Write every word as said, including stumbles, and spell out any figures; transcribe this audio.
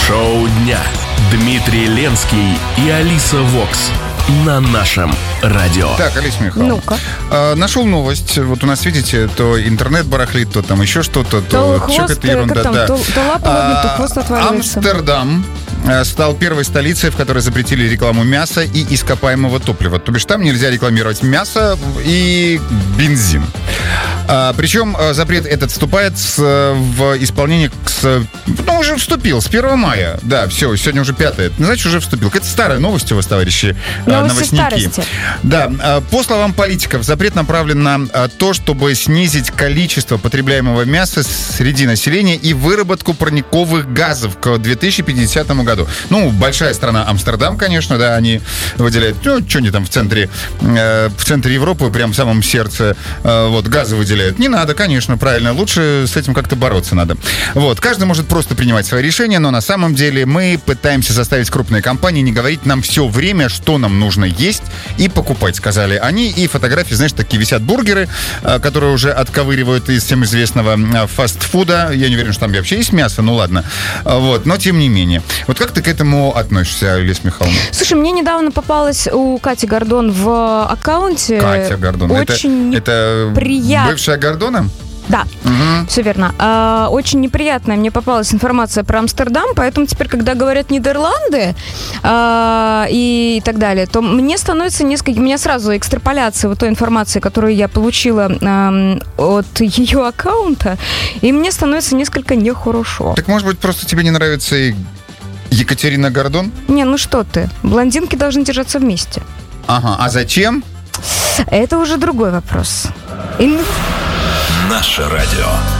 Шоу дня. Дмитрий Ленский и Алиса Вокс на нашем радио. Так, Алиса Михайловна, Ну-ка. э, нашел новость. Вот у нас, видите, то интернет барахлит, то там еще что-то, то, То хвост, какая-то ерунда. как там, да. то, то лапа ловит, то хвост отваливается. Амстердам э, стал первой столицей, в которой запретили рекламу мяса и ископаемого топлива. То бишь там нельзя рекламировать мясо и бензин. А, причем а, запрет этот вступает с, в исполнение с, ну, уже вступил с первого мая. Да, все, сегодня уже пятое. Значит, уже вступил. Это старая новость у вас, товарищи а, Новости новостники. старости. Да, а, по словам политиков, запрет направлен на а, то, чтобы снизить количество потребляемого мяса среди населения и выработку парниковых газов к две тысячи пятидесятому году. Ну, большая страна Амстердам, конечно, да, они выделяют, ну, что они там в центре, э, в центре Европы, прям в самом сердце, э, вот, газы выделяют. Не надо, конечно, правильно. Лучше с этим как-то бороться надо. Вот. Каждый может просто принимать свои решения, но на самом деле мы пытаемся заставить крупные компании не говорить нам все время, что нам нужно есть и покупать, сказали они. И фотографии, знаешь, такие висят бургеры, которые уже отковыривают из всем известного фастфуда. Я не уверен, что там вообще есть мясо, ну ладно. Вот. Но тем не менее. Вот как ты к этому относишься, Алиса Михайловна? Слушай, мне недавно попалась у Кати Гордон в аккаунте. Катя Гордон. Очень это, это приятно. бывшая Гордона? Да, Угу. все верно. А, очень неприятная мне попалась информация про Амстердам, поэтому теперь, когда говорят Нидерланды а, и так далее, то мне становится несколько... У меня сразу экстраполяция вот той информации, которую я получила а, от ее аккаунта, и мне становится несколько нехорошо. Так, может быть, просто тебе не нравится и Екатерина Гордон? Не, ну что ты, блондинки должны держаться вместе. Ага, а зачем? Это уже другой вопрос. И... Наше радио.